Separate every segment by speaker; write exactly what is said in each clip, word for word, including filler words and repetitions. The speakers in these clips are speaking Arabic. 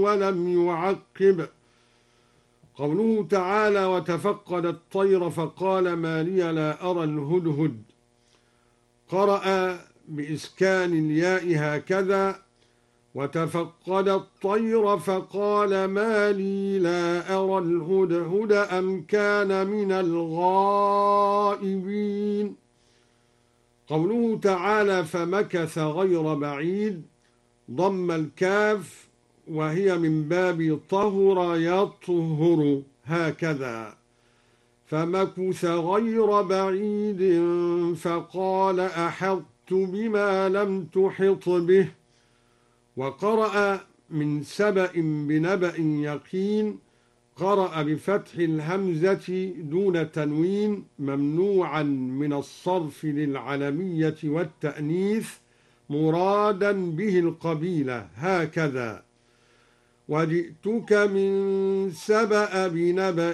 Speaker 1: ولم يعقب. قوله تعالى وتفقد الطير فقال ما لي لا أرى الهدهد، قرأ بإسكان الياء هكذا وتفقد الطير فقال ما لي لا أرى الهدهد أم كان من الغائبين. قوله تعالى فمكث غير بعيد، ضم الكاف وهي من باب طهر يطهر هكذا، فمكث غير بعيد فقال أحطت بما لم تحط به. وقرأ من سبأ بنبأ يقين، قرأ بفتح الهمزة دون تنوين ممنوعا من الصرف للعلمية والتأنيث مرادا به القبيلة هكذا، وجئتك من سبأ بنبأ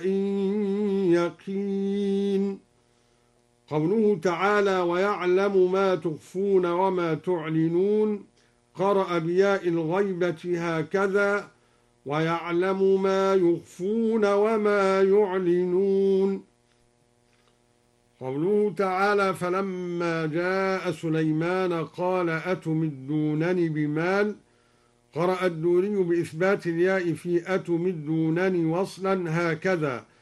Speaker 1: يقين. قوله تعالى ويعلم ما تخفون وما تعلنون، قرأ بياء الغيبة هكذا ويعلم ما يخفون وما يعلنون. قوله تعالى فلما جاء سليمان قال أتمدونني بمال، قرأ الدوري بإثبات الياء في أتمدونني وصلا هكذا